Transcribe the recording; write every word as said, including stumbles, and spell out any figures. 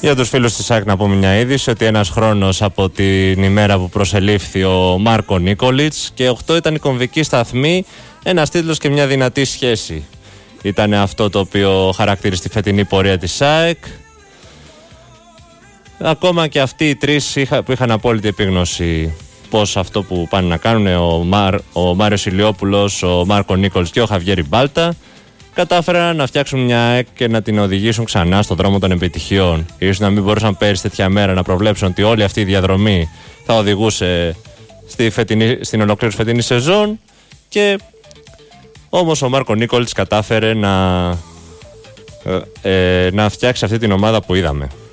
Για τους φίλους της ΑΕΚ να πούμε μια είδηση ότι ένας χρόνος από την ημέρα που προσελήφθη ο Μάρκο Νίκολιτς και οκτώ ήταν η κομβική σταθμή, ένας τίτλος και μια δυνατή σχέση. Ήταν αυτό το οποίο χαρακτήρισε τη φετινή πορεία της ΑΕΚ. Ακόμα και αυτοί οι τρεις είχα, που είχαν απόλυτη επίγνωση πως αυτό που πάνε να κάνουν, ο, Μάρ, ο Μάριος Ηλιόπουλος, ο Μάρκο Νίκολιτς και ο Χαβιέρη Μπάλτα, κατάφεραν να φτιάξουν μια ΑΕΚ και να την οδηγήσουν ξανά στον δρόμο των επιτυχιών. Ίσως να μην μπορούσαν πέρυσι τέτοια μέρα να προβλέψουν ότι όλη αυτή η διαδρομή θα οδηγούσε στη φετινή, στην ολοκλήρωση φετινή σεζόν, και όμως ο Μάρκο Νίκολιτς κατάφερε να, ε, ε, να φτιάξει αυτή την ομάδα που είδαμε.